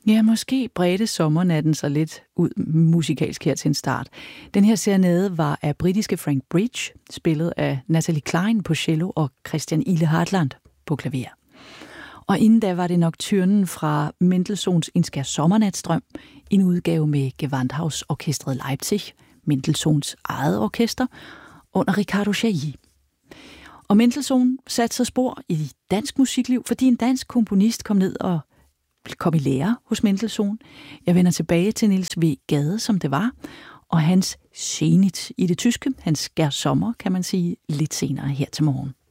Ja, måske bredte sommernatten sig lidt ud musikalsk her til en start. Den her serenade var af britiske Frank Bridge, spillet af Natalie Cline på cello og Christian Ile Hartland på klaver. Og inden da var det Nocturnen fra Mendelssohns En skær sommernatstrøm, en udgave med Gewandhausorkestret Leipzig, Mendelssohns eget orkester, under Ricardo Chailly. Og Mendelssohn satte sig spor i dansk musikliv, fordi en dansk komponist kom ned og kom i lære hos Mendelssohn. Jeg vender tilbage til Niels W. Gade, som det var, og hans Zenit i det tyske, hans skær sommer, kan man sige, lidt senere her til morgen.